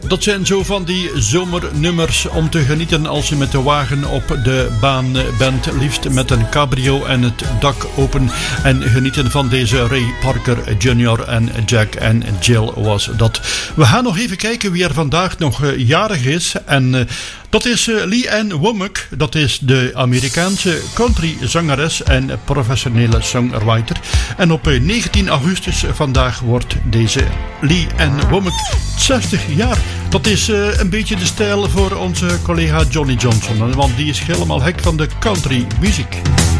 Dat zijn zo van die zomernummers om te genieten als je met de wagen op de baan bent. Liefst met een cabrio en het dak open. En genieten van deze Ray Parker Jr. en Jack en Jill was dat. We gaan nog even kijken wie er vandaag nog jarig is. En dat is Lee Ann Womack. Dat is de Amerikaanse countryzangeres en professionele songwriter. En op 19 augustus vandaag wordt deze Lee Ann Womack 60 jaar. Dat is een beetje de stijl voor onze collega Johnny Johnson. Want die is helemaal hek van de country muziek.